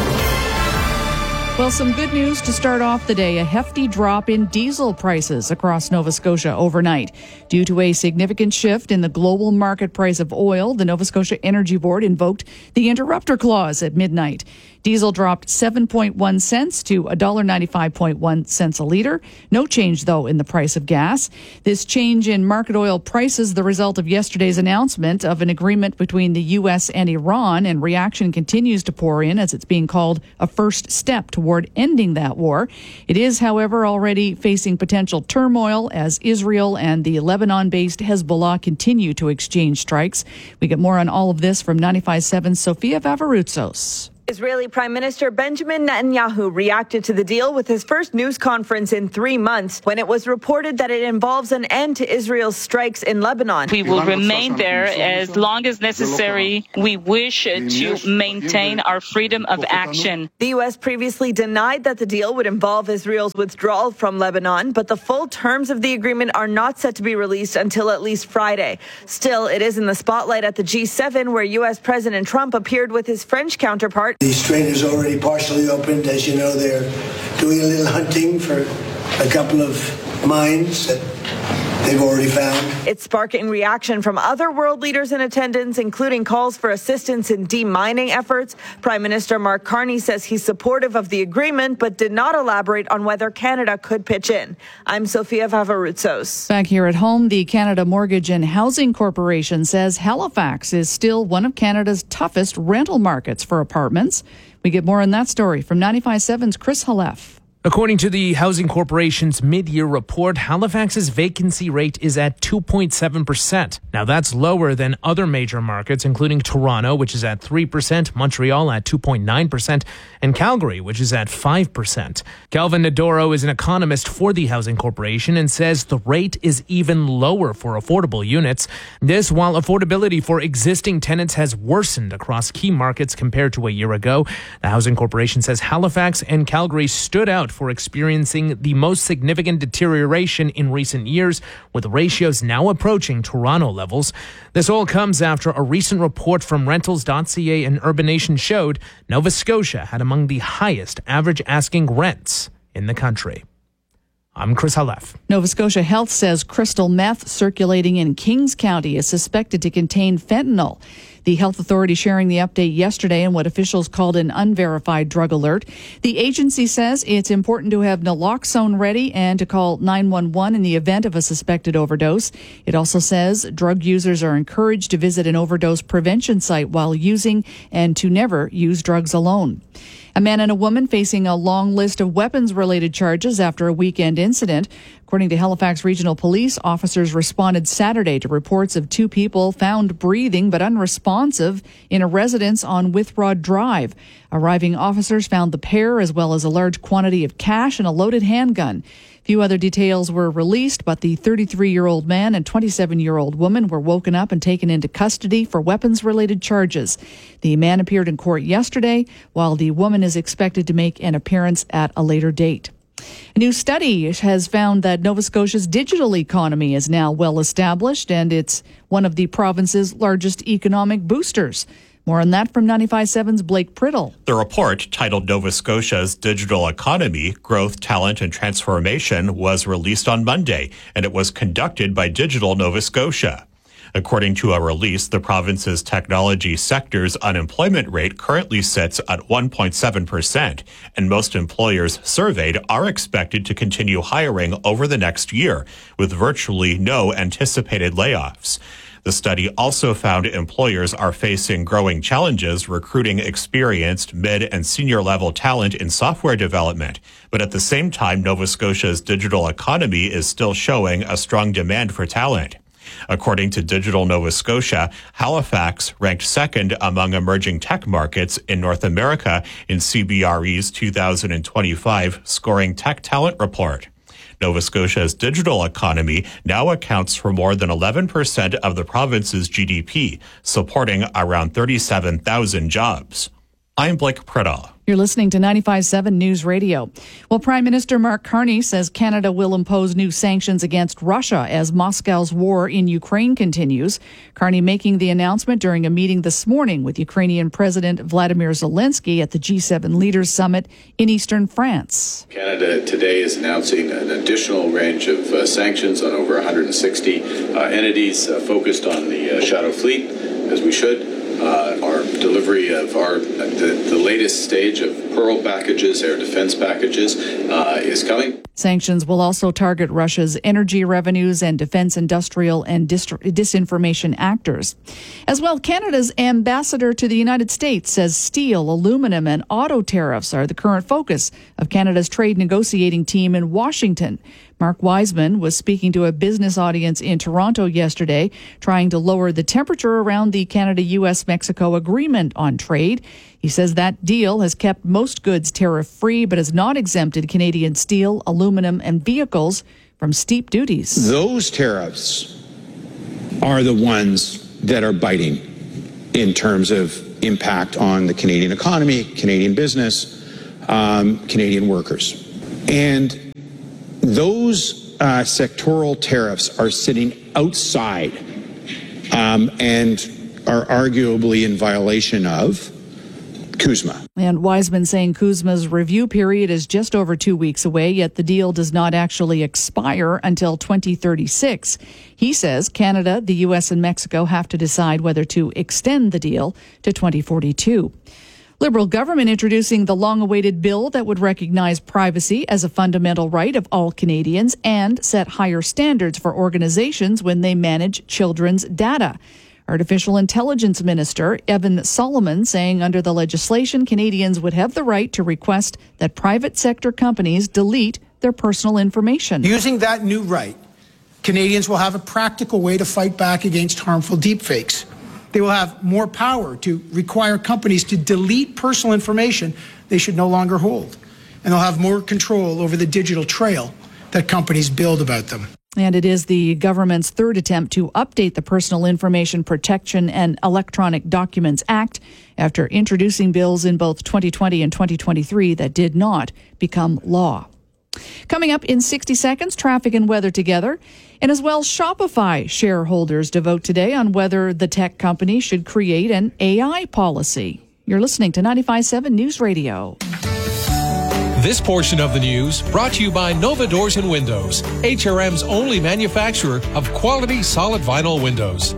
S19: Well, some good news to start off the day. A hefty drop in diesel prices across Nova Scotia overnight. Due to a significant shift in the global market price of oil, the Nova Scotia Energy Board invoked the interrupter clause at midnight. Diesel dropped seven point one cents to one dollar ninety-five point one cents a litre. No change, though, in the price of gas. This change in market oil prices the result of yesterday's announcement of an agreement between the U S and Iran, and reaction continues to pour in as it's being called a first step toward ending that war. It is, however, already facing potential turmoil as Israel and the Lebanon-based Hezbollah continue to exchange strikes. We get more on all of this from ninety-five point seven Sofia Vavaroutsos.
S2: Israeli Prime Minister Benjamin Netanyahu reacted to the deal with his first news conference in three months when it was reported that it involves an end to Israel's strikes in Lebanon.
S3: We will remain there as long as necessary. We wish to maintain our freedom of action.
S2: The U S previously denied that the deal would involve Israel's withdrawal from Lebanon, but the full terms of the agreement are not set to be released until at least Friday. Still, it is in the spotlight at the G seven, where U S President Trump appeared with his French counterpart.
S4: The strait is already partially opened. As you know, they're doing a little hunting for a couple of mines that they've already found.
S2: It's sparking reaction from other world leaders in attendance, including calls for assistance in demining efforts. Prime Minister Mark Carney says he's supportive of the agreement, but did not elaborate on whether Canada could pitch in. I'm Sofia Vavaroutsos.
S19: Back here at home, the Canada Mortgage and Housing Corporation says Halifax is still one of Canada's toughest rental markets for apartments. We get more on that story from ninety-five point seven's Chris Halef.
S20: According to the Housing Corporation's mid-year report, Halifax's vacancy rate is at two point seven percent. Now, that's lower than other major markets, including Toronto, which is at three percent, Montreal at two point nine percent, and Calgary, which is at five percent. Calvin Nadoro is an economist for the Housing Corporation and says the rate is even lower for affordable units. This while affordability for existing tenants has worsened across key markets compared to a year ago. The Housing Corporation says Halifax and Calgary stood out for experiencing the most significant deterioration in recent years, with ratios now approaching Toronto levels. This all comes after a recent report from rentals dot c a and Urbanation showed Nova Scotia had among the highest average asking rents in the country. I'm Chris Halef.
S19: Nova Scotia Health says crystal meth circulating in Kings County is suspected to contain fentanyl. The health authority sharing the update yesterday in what officials called an unverified drug alert. The agency says it's important to have naloxone ready and to call nine one one in the event of a suspected overdose. It also says drug users are encouraged to visit an overdose prevention site while using and to never use drugs alone. A man and a woman facing a long list of weapons-related charges after a weekend incident. According to Halifax Regional Police, officers responded Saturday to reports of two people found breathing but unresponsive in a residence on Withrod Drive. Arriving officers found the pair as well as a large quantity of cash and a loaded handgun. Few other details were released, but the thirty-three-year-old man and twenty-seven-year-old woman were woken up and taken into custody for weapons-related charges. The man appeared in court yesterday, while the woman is expected to make an appearance at a later date. A new study has found that Nova Scotia's digital economy is now well established, and it's one of the province's largest economic boosters. More on that from ninety-five point seven's Blake Priddle.
S21: The report, titled Nova Scotia's Digital Economy, Growth, Talent, and Transformation, was released on Monday, and it was conducted by Digital Nova Scotia. According to a release, the province's technology sector's unemployment rate currently sits at one point seven percent, and most employers surveyed are expected to continue hiring over the next year, with virtually no anticipated layoffs. The study also found employers are facing growing challenges recruiting experienced mid and senior level talent in software development. But at the same time, Nova Scotia's digital economy is still showing a strong demand for talent. According to Digital Nova Scotia, Halifax ranked second among emerging tech markets in North America in C B R E's two thousand twenty-five Scoring Tech Talent Report. Nova Scotia's digital economy now accounts for more than eleven percent of the province's G D P, supporting around thirty-seven thousand jobs. I'm Blake Priddle.
S19: You're listening to ninety-five point seven News Radio. Well, Prime Minister Mark Carney says Canada will impose new sanctions against Russia as Moscow's war in Ukraine continues. Carney making the announcement during a meeting this morning with Ukrainian President Vladimir Zelensky at the G seven Leaders Summit in eastern France.
S5: Canada today is announcing an additional range of uh, sanctions on over one hundred sixty uh, entities uh, focused on the uh, Shadow Fleet, as we should. Uh, our delivery of our the, the latest stage of Pearl packages, air defense packages, uh, is coming.
S19: Sanctions will also target Russia's energy revenues and defense industrial and dist- disinformation actors. As well, Canada's ambassador to the United States says steel, aluminum, and auto tariffs are the current focus of Canada's trade negotiating team in Washington. Mark Wiseman was speaking to a business audience in Toronto yesterday, trying to lower the temperature around the Canada-U S Mexico agreement on trade. He says that deal has kept most goods tariff-free, but has not exempted Canadian steel, aluminum, and vehicles from steep duties.
S22: Those tariffs are the ones that are biting in terms of impact on the Canadian economy, Canadian business, um, Canadian workers. And those uh, sectoral tariffs are sitting outside um, and are arguably in violation of C U S M A.
S19: And Wiseman saying C U S M A's review period is just over two weeks away, yet the deal does not actually expire until twenty thirty-six. He says Canada, the U S, and Mexico have to decide whether to extend the deal to twenty forty-two. Liberal government introducing the long-awaited bill that would recognize privacy as a fundamental right of all Canadians and set higher standards for organizations when they manage children's data. Artificial Intelligence Minister Evan Solomon saying under the legislation, Canadians would have the right to request that private sector companies delete their personal information.
S11: Using that new right, Canadians will have a practical way to fight back against harmful deepfakes. They will have more power to require companies to delete personal information they should no longer hold. And they'll have more control over the digital trail that companies build about them.
S19: And it is the government's third attempt to update the Personal Information Protection and Electronic Documents Act after introducing bills in both twenty twenty and twenty twenty-three that did not become law. Coming up in sixty seconds, traffic and weather together. And as well, Shopify shareholders devote today on whether the tech company should create an A I policy. You're listening to ninety-five point seven News Radio.
S23: This portion of the news brought to you by Nova Doors and Windows, H R M's only manufacturer of quality solid vinyl windows.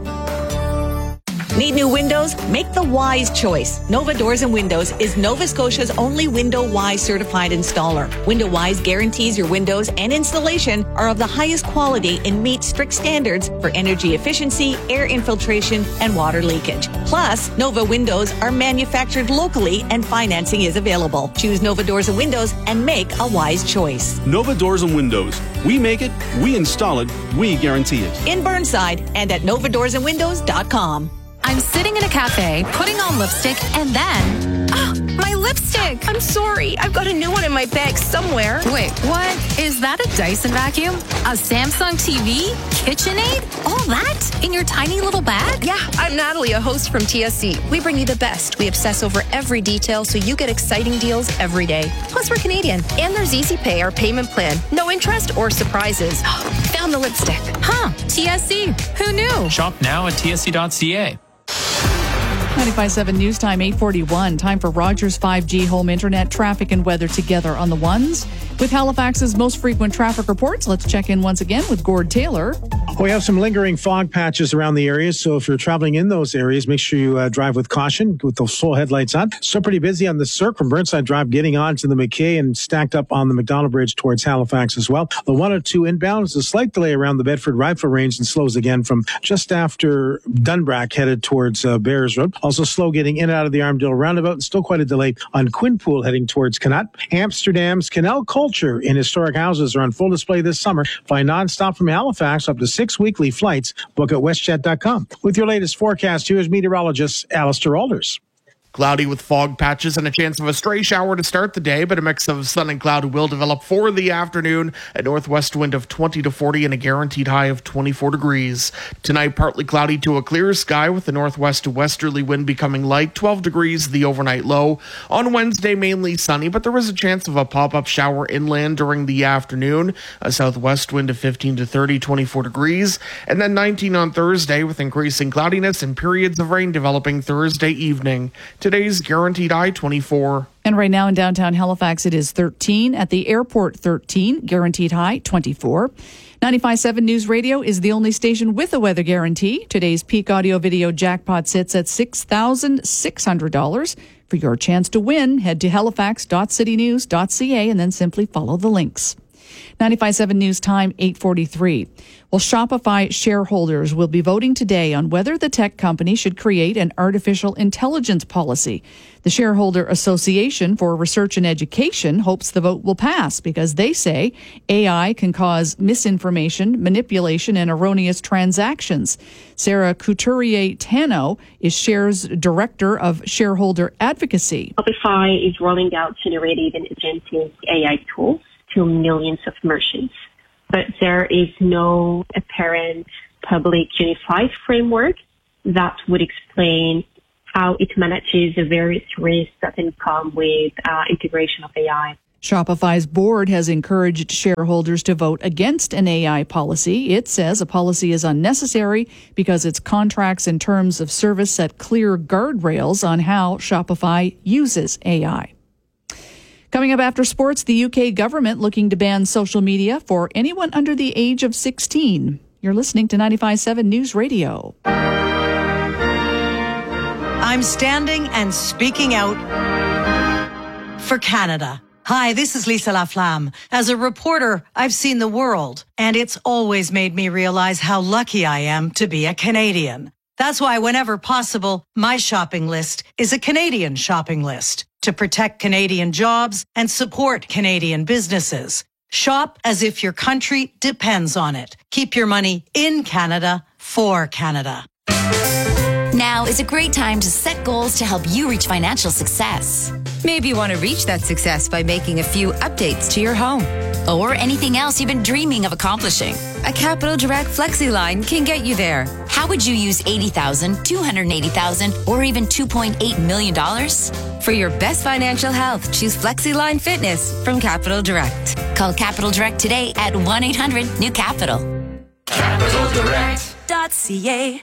S24: Need new windows? Make the wise choice. Nova Doors and Windows is Nova Scotia's only Window Wise certified installer. Window Wise guarantees your windows and installation are of the highest quality and meet strict standards for energy efficiency, air infiltration, and water leakage. Plus, Nova Windows are manufactured locally and financing is available. Choose Nova Doors and Windows and make a wise choice.
S25: Nova Doors and Windows. We make it, we install it, we guarantee it.
S24: In Burnside and at nova doors and windows dot com.
S26: I'm sitting in a cafe, putting on lipstick, and then... Oh, my lipstick! I'm sorry. I've got a new one in my bag somewhere. Wait, what? Is that a Dyson vacuum? A Samsung T V? KitchenAid? All that? In your tiny little bag?
S27: Yeah, I'm Natalie, a host from T S C. We bring you the best. We obsess over every detail so you get exciting deals every day. Plus, we're Canadian. And there's Easy Pay, our payment plan. No interest or surprises. Found the lipstick.
S26: Huh, T S C. Who knew?
S28: Shop now at T S C dot C A.
S19: ninety-five point seven News Time, eight forty-one. Time for Rogers five G home internet traffic and weather together on the ones. With Halifax's most frequent traffic reports, let's check in once again with Gord Taylor.
S12: We have some lingering fog patches around the area, so if you're traveling in those areas, make sure you uh, drive with caution with those full headlights on. Still pretty busy on the Cirque from Burnside Drive getting on to the McKay and stacked up on the McDonald Bridge towards Halifax as well. The one oh two inbound is a slight delay around the Bedford Rifle Range and slows again from just after Dunbrack headed towards uh, Bears Road. Also slow getting in and out of the Armadale Roundabout and still quite a delay on Quinpool heading towards Canut. Amsterdam's Canal Culture in historic houses are on full display this summer. Fly nonstop from Halifax up to six weekly flights. Book at westjet dot com. With your latest forecast, here's meteorologist Alistair Alders.
S13: Cloudy with fog patches and a chance of a stray shower to start the day, but a mix of sun and cloud will develop for the afternoon. A northwest wind of twenty to forty and a guaranteed high of twenty-four degrees. Tonight, partly cloudy to a clear sky with the northwest to westerly wind becoming light, twelve degrees the overnight low. On Wednesday, mainly sunny, but there is a chance of a pop-up shower inland during the afternoon. A southwest wind of fifteen to thirty, twenty-four degrees. And then nineteen on Thursday with increasing cloudiness and periods of rain developing Thursday evening. Today's guaranteed high, twenty-four.
S19: And right now in downtown Halifax, it is thirteen. At the airport, thirteen. Guaranteed high, twenty-four. ninety-five point seven News Radio is the only station with a weather guarantee. Today's Peak Audio Video jackpot sits at six thousand six hundred dollars. For your chance to win, head to halifax dot city news dot c a and then simply follow the links. ninety-five point seven News Time, eight forty-three. Well, Shopify shareholders will be voting today on whether the tech company should create an artificial intelligence policy. The Shareholder Association for Research and Education hopes the vote will pass because they say A I can cause misinformation, manipulation, and erroneous transactions. Sarah Couturier-Tano is Share's Director of Shareholder Advocacy.
S6: Shopify is rolling out generative and agentic A I tools to millions of merchants. But there is no apparent public unified framework that would explain how it manages the various risks that can come with uh, integration of A I.
S19: Shopify's board has encouraged shareholders to vote against an A I policy. It says a policy is unnecessary because its contracts and terms of service set clear guardrails on how Shopify uses A I. Coming up after sports, the U K government looking to ban social media for anyone under the age of sixteen. You're listening to ninety-five point seven News Radio.
S8: I'm standing and speaking out for Canada. Hi, this is Lisa Laflamme. As a reporter, I've seen the world, and it's always made me realize how lucky I am to be a Canadian. That's why whenever possible, my shopping list is a Canadian shopping list to protect Canadian jobs and support Canadian businesses. Shop as if your country depends on it. Keep your money in Canada for Canada.
S9: Now is a great time to set goals to help you reach financial success.
S14: Maybe you want to reach that success by making a few updates to your home.
S9: Or anything else you've been dreaming of accomplishing.
S14: A Capital Direct FlexiLine can get you there.
S9: How would you use eighty thousand dollars, two hundred eighty thousand dollars, or even two point eight million dollars?
S14: For your best financial health, choose FlexiLine Fitness from Capital Direct.
S9: Call Capital Direct today at one eight hundred new capital.
S14: capital direct
S9: dot c a.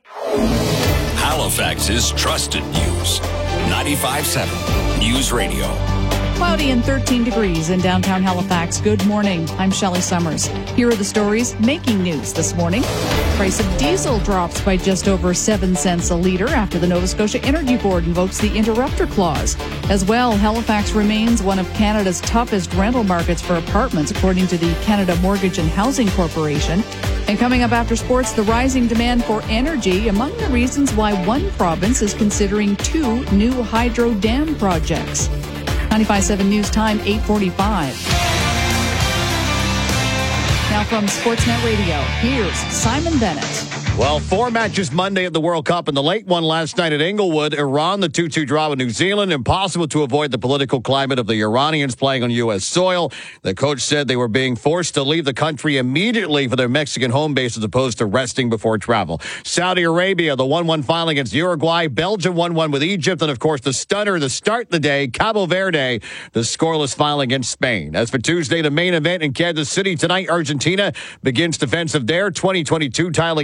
S7: Halifax's trusted news. ninety-five point seven News Radio.
S19: Cloudy and thirteen degrees in downtown Halifax. Good morning. I'm Shelley Summers. Here are the stories making news this morning. Price of diesel drops by just over seven cents a litre after the Nova Scotia Energy Board invokes the interrupter clause. As well, Halifax remains one of Canada's toughest rental markets for apartments, according to the Canada Mortgage and Housing Corporation. And coming up after sports, the rising demand for energy among the reasons why one province is considering two new hydro dam projects. ninety-five point seven News Time, eight forty-five. Now from Sportsnet Radio, here's Simon Bennett.
S10: Well, four matches Monday at the World Cup and the late one last night at Inglewood. Iran, the two two draw with New Zealand. Impossible to avoid the political climate of the Iranians playing on U S soil. The coach said they were being forced to leave the country immediately for their Mexican home base as opposed to resting before travel. Saudi Arabia, the one one final against Uruguay. Belgium one one with Egypt. And, of course, the stunner to start the day, Cabo Verde, the scoreless final against Spain. As for Tuesday, the main event in Kansas City tonight, Argentina begins defense of their twenty twenty-two title against Algeria.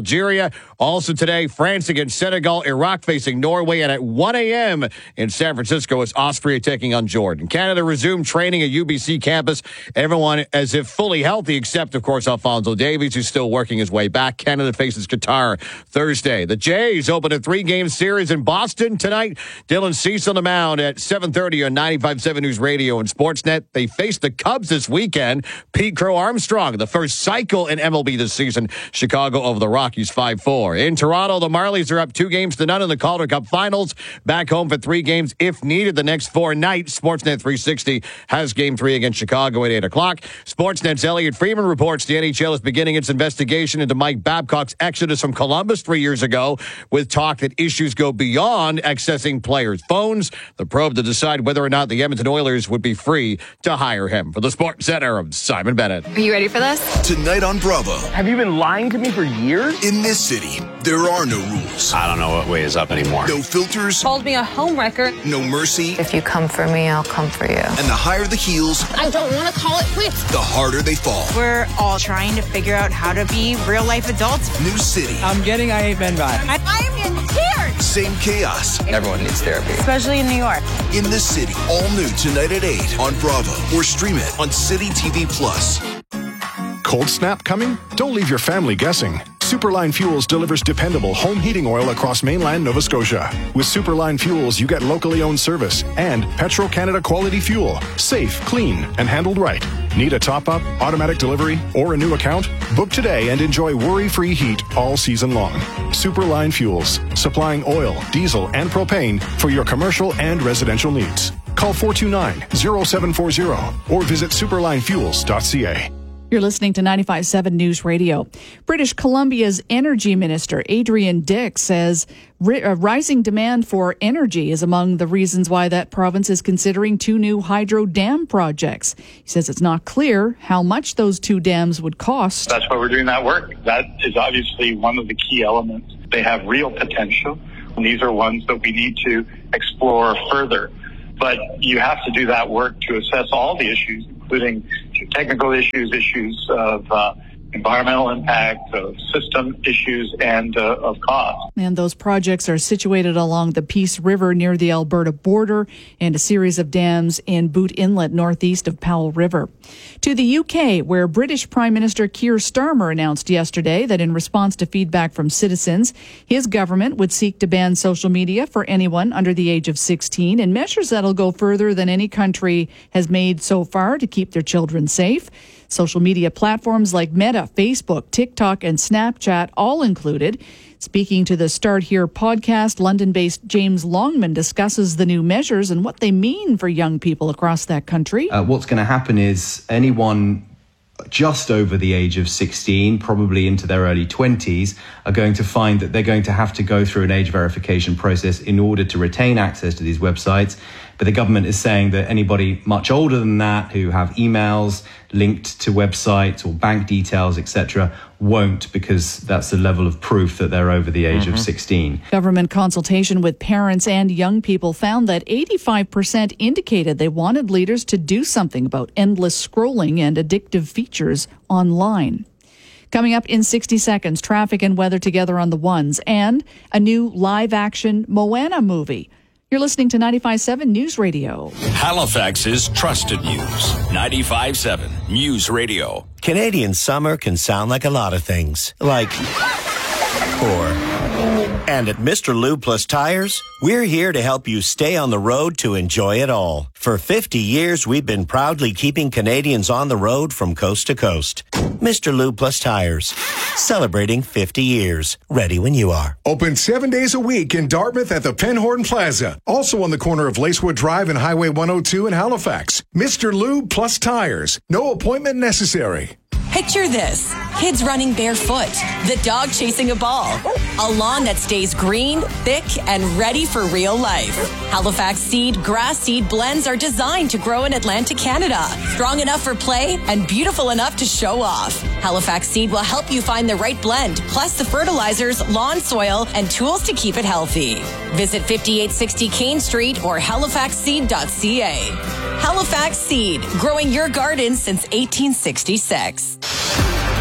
S10: Algeria. Also today, France against Senegal, Iraq facing Norway, and at one a.m. in San Francisco is Austria taking on Jordan. Canada resumed training at U B C campus. Everyone as if fully healthy, except, of course, Alphonso Davies, who's still working his way back. Canada faces Qatar Thursday. The Jays open a three-game series in Boston tonight. Dylan Cease on the mound at seven thirty on ninety-five point seven News Radio and Sportsnet. They face the Cubs this weekend. Pete Crow Armstrong, the first cycle in M L B this season. Chicago over the Rockies five four. In Toronto, the Marlies are up two games to none in the Calder Cup Finals. Back home for three games if needed the next four nights. Sportsnet three sixty has game three against Chicago at eight o'clock. Sportsnet's Elliot Freeman reports the N H L is beginning its investigation into Mike Babcock's exodus from Columbus three years ago, with talk that issues go beyond accessing players' phones. The probe to decide whether or not the Edmonton Oilers would be free to hire him. For the Sports Center, I'm Simon Bennett.
S1: Are you ready for this?
S3: Tonight on Bravo.
S1: Have you been lying to me for years?
S3: In this city, there are no rules.
S4: I don't know what way is up anymore.
S3: No filters.
S1: Called me a homewrecker.
S3: No mercy.
S1: If you come for me, I'll come for you.
S3: And the higher the heels,
S1: I don't want to call it quits.
S3: the harder they fall.
S15: We're all trying to figure out how to be real life adults.
S3: New city.
S15: I'm getting I Hate Men vibe. I, I am in tears.
S3: Same chaos.
S4: Everyone needs therapy.
S15: Especially in New York.
S3: In this city. All new tonight at eight on Bravo. Or stream it on City T V Plus.
S16: Cold snap coming? Don't leave your family guessing. Superline Fuels delivers dependable home heating oil across mainland Nova Scotia. With Superline Fuels, you get locally owned service and Petro-Canada quality fuel. Safe, clean, and handled right. Need a top-up, automatic delivery, or a new account? Book today and enjoy worry-free heat all season long. Superline Fuels, supplying oil, diesel, and propane for your commercial and residential needs. Call four two nine, zero seven four zero or visit superline fuels dot c a.
S19: You're listening to ninety-five point seven News Radio. British Columbia's Energy Minister, Adrian Dick, says ri- uh, rising demand for energy is among the reasons why that province is considering two new hydro dam projects. He says it's not clear how much those two dams would cost.
S17: That's why we're doing that work. That is obviously one of the key elements. They have real potential. And these are ones that we need to explore further. But you have to do that work to assess all the issues, including technical issues, issues of uh, environmental impact, of system issues, and uh, of cost.
S19: And those projects are situated along the Peace River near the Alberta border and a series of dams in Boot Inlet northeast of Powell River. To the U K, where British Prime Minister Keir Starmer announced yesterday that in response to feedback from citizens, his government would seek to ban social media for anyone under the age of sixteen, in measures that'll go further than any country has made so far to keep their children safe. Social media platforms like Meta, Facebook, TikTok, and Snapchat all included. Speaking to the Start Here podcast, London-based James Longman discusses the new measures and what they mean for young people across that country.
S18: Uh, what's going to happen is anyone just over the age of sixteen, probably into their early twenties, are going to find that they're going to have to go through an age verification process in order to retain access to these websites. But the government is saying that anybody much older than that who have emails linked to websites or bank details, et cetera, won't, because that's the level of proof that they're over the age mm-hmm. of sixteen.
S19: Government consultation with parents and young people found that eighty-five percent indicated they wanted leaders to do something about endless scrolling and addictive features online. Coming up in sixty seconds, traffic and weather together on the ones, and a new live-action Moana movie. You're listening to ninety-five point seven News Radio.
S7: Halifax's trusted news. ninety-five point seven News Radio.
S28: Canadian summer can sound like a lot of things. Like, or. And at Mister Lube Plus Tires, we're here to help you stay on the road to enjoy it all. For fifty years, we've been proudly keeping Canadians on the road from coast to coast. Mister Lube Plus Tires, celebrating fifty years. Ready when you are.
S29: Open seven days a week in Dartmouth at the Penhorn Plaza. Also on the corner of Lacewood Drive and Highway one oh two in Halifax. Mister Lube Plus Tires. No appointment necessary.
S24: Picture this. Kids running barefoot. The dog chasing a ball. A lawn that stays green, thick, and ready for real life. Halifax Seed grass seed blends are designed to grow in Atlantic Canada. Strong enough for play and beautiful enough to show off. Halifax Seed will help you find the right blend, plus the fertilizers, lawn soil, and tools to keep it healthy. Visit fifty-eight sixty Kane Street or halifax seed dot c a. Halifax Seed, growing your garden since eighteen sixty-six.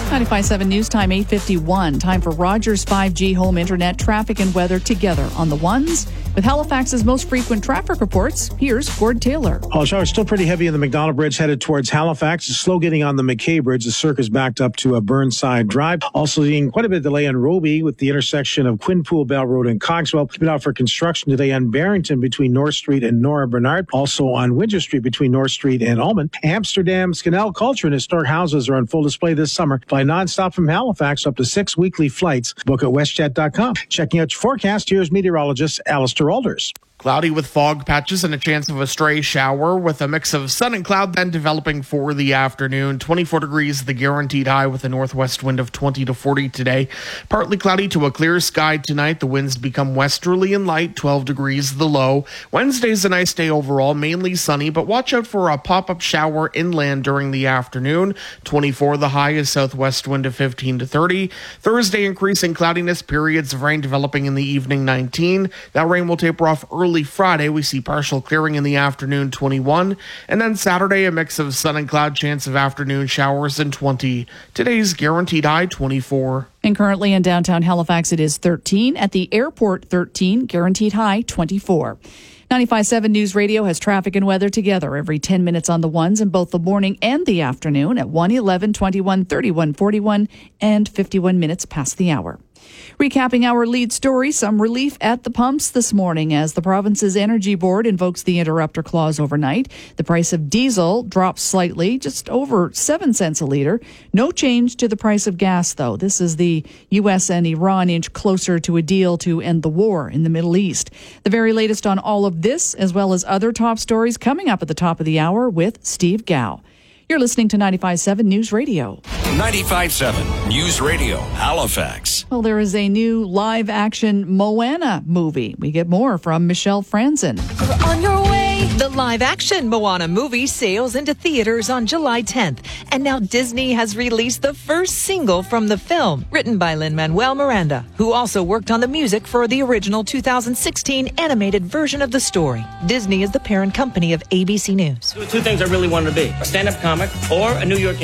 S19: ninety-five point seven News Time, eight fifty-one. Time for Rogers five G home internet traffic and weather together on the ones. With Halifax's most frequent traffic reports, here's Gord Taylor.
S12: All showers still pretty heavy in the McDonald Bridge headed towards Halifax. It's slow getting on the McKay Bridge. The circuit's backed up to a Burnside Drive. Also seeing quite a bit of delay on Roby with the intersection of Quinpool, Bell Road, and Cogswell. Been out for construction today on Barrington between North Street and Nora Bernard. Also on Windsor Street between North Street and Ullman. Amsterdam's canal culture and historic houses are on full display this summer. Fly nonstop from Halifax up to six weekly flights. Book at westjet dot com. Checking out your forecast, here's meteorologist Alistair Alders.
S13: Cloudy with fog patches and a chance of a stray shower with a mix of sun and cloud then developing for the afternoon. twenty-four degrees, the guaranteed high with a northwest wind of twenty to forty today. Partly cloudy to a clear sky tonight. The winds become westerly and light, twelve degrees the low. Wednesday's a nice day overall, mainly sunny, but watch out for a pop-up shower inland during the afternoon. twenty-four the high, is southwest wind of fifteen to thirty. Thursday increasing cloudiness, periods of rain developing in the evening, nineteen. That rain will taper off early Friday. We see partial clearing in the afternoon, twenty-one. And then Saturday, a mix of sun and cloud, chance of afternoon showers, and twenty. Today's guaranteed high, twenty-four.
S19: And currently in downtown Halifax, it is thirteen. At the airport, thirteen. Guaranteed high, twenty-four. ninety-five point seven News Radio has traffic and weather together every ten minutes on the ones in both the morning and the afternoon at one, eleven, twenty-one, thirty-one, forty-one, and fifty-one minutes past the hour. Recapping our lead story, some relief at the pumps this morning as the province's energy board invokes the interrupter clause overnight. The price of diesel drops slightly, just over seven cents a litre. No change to the price of gas, though. This is the U S and Iran inch closer to a deal to end the war in the Middle East. The very latest on all of this, as well as other top stories, coming up at the top of the hour with Steve Gow. You're listening to ninety-five point seven News Radio.
S7: ninety-five point seven News Radio, Halifax.
S19: Well, there is a new live-action Moana movie. We get more from Michelle Franzen.
S24: We're on your way. The live-action Moana movie sails into theaters on July tenth. And now Disney has released the first single from the film, written by Lin-Manuel Miranda, who also worked on the music for the original two thousand sixteen animated version of the story. Disney is the parent company of A B C News.
S2: Two things I really wanted to be, a stand-up comic or a New York